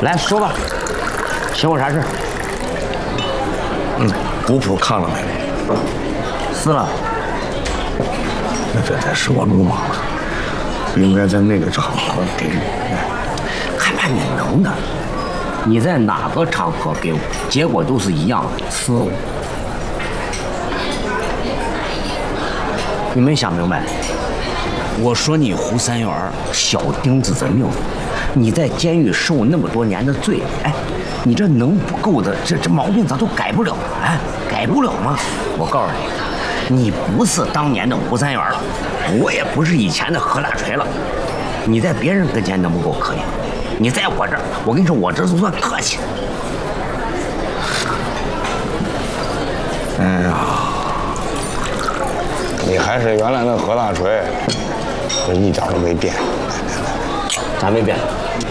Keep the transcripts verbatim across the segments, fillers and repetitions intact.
来说吧，请我啥事？ 嗯，古谱看了没？ 撕了。 那这才是我鲁莽了，不应该在那个场合给你。 还怕你能呢？你在哪个场合给我，结果都是一样的，撕了。你没想明白？我说你胡三元小钉子的命，你在监狱受那么多年的罪，哎，你这能不够的，这这毛病咋都改不了？哎，改不了吗？我告诉你，你不是当年的胡三元了，我也不是以前的何大锤了。你在别人跟前能不够可以，你在我这儿，我跟你说，我这都算客气。 哎呀，你还是原来的何大锤，我一点都没变。 咋没变？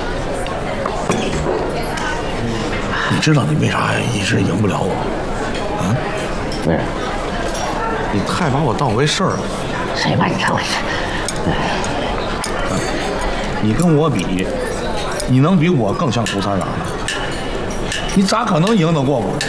你知道你为啥一直赢不了我？啊？ 为啥？ 你太把我当回事儿了。 谁把你当回事？ 你跟我比，你能比我更像胡三元吗？你咋可能赢得过我？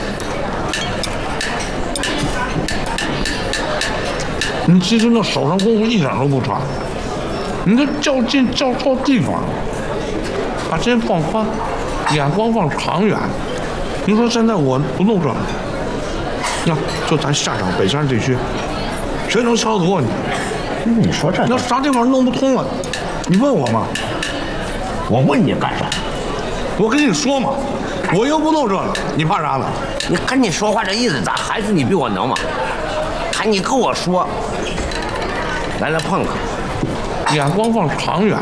你其实那手上功夫一点都不差，你这较劲较错地方了，把肩放宽，眼光放长远。你说现在我不弄这个，那就咱下场北山地区，谁能敲得过你？ 你说这， 要啥地方弄不通了，你问我嘛？ 我问你干啥？ 我跟你说嘛，我又不弄这个，你怕啥呢？ 你看你说话这意思，咋还是你比我能嘛？还你跟我说，来来碰碰， 眼光放长远，